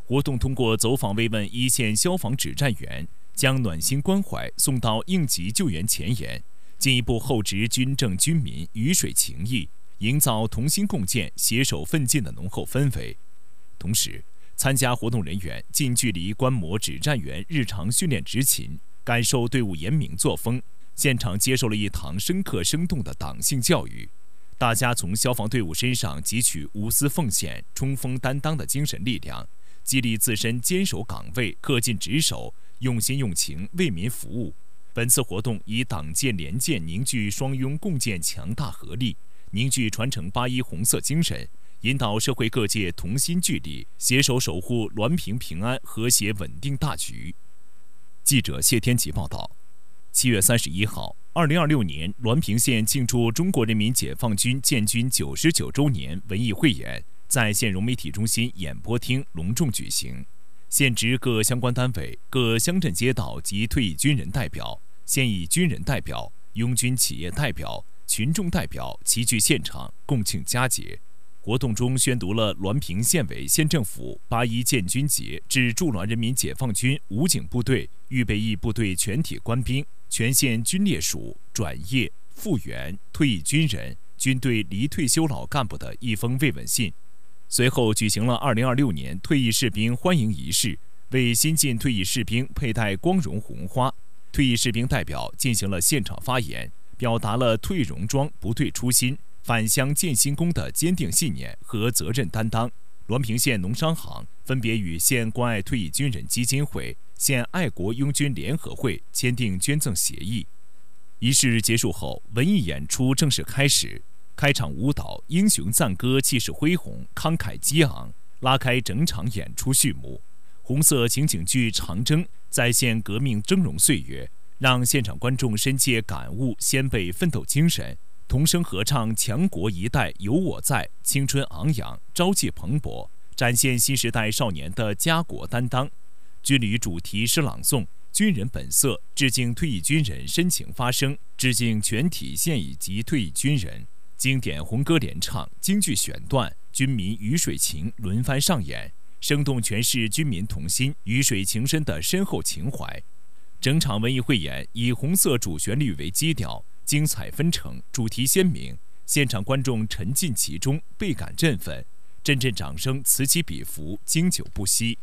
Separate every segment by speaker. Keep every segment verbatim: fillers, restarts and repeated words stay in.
Speaker 1: 活动通过走访慰问一线消防指战员，将暖心关怀送到应急救援前沿，进一步厚植军政军民鱼水情谊，营造同心共建、携手奋进的浓厚氛围。同时，参加活动人员近距离观摩指战员日常训练执勤，感受队伍严明作风，现场接受了一堂深刻生动的党性教育。大家从消防队伍身上汲取无私奉献、冲锋担当的精神力量，激励自身坚守岗位、恪尽职守、用心用情为民服务。本次活动以党建联建凝聚双拥共建强大合力，凝聚传承八一红色精神，引导社会各界同心聚力，携手守护滦平平安、和谐稳定大局。记者谢天琪报道。七月三十一号，二零二六年滦平县庆祝中国人民解放军建军九十九周年文艺汇演在县融媒体中心演播厅隆重举行。县直各相关单位、各乡镇街道及退役军人代表、现役军人代表、拥军企业代表、群众代表齐聚现场，共庆佳节。活动中宣读了滦平县委县政府八一建军节致驻滦人民解放军武警部队、预备役部队全体官兵、全县军烈属、转业、复员、退役军人、军队离退休老干部的一封慰问信。随后举行了二零二六年退役士兵欢迎仪式，为新进退役士兵佩戴光荣红花。退役士兵代表进行了现场发言，表达了退戎装不退初心、返乡建新功的坚定信念和责任担当。滦平县农商行分别与县关爱退役军人基金会、县爱国拥军联合会签订捐赠协议。仪式结束后，文艺演出正式开始。开场舞蹈《英雄赞歌》气势恢宏、慷慨激昂，拉开整场演出序幕。红色情景剧《长征》再现革命峥嵘岁月，让现场观众深切感悟先辈奋斗精神，同声合唱强国一代有我在，青春昂扬，朝气蓬勃，展现新时代少年的家国担当。军旅主题诗朗诵《军人本色》，致敬退役军人深情发声，致敬全体现役及退役军人。经典红歌联唱、京剧选段、军民鱼水情轮番上演，生动诠释军民同心、鱼水情深的深厚情怀。整场文艺汇演以红色主旋律为基调，精彩纷呈，主题鲜明，现场观众沉浸其中，倍感振奋，阵阵掌声此起彼伏，经久不息。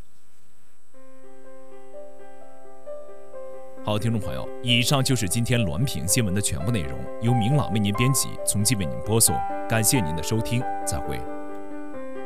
Speaker 1: 好，听众朋友，以上就是今天滦平新闻的全部内容，由明朗为您编辑，从即为您播送。感谢您的收听，再会。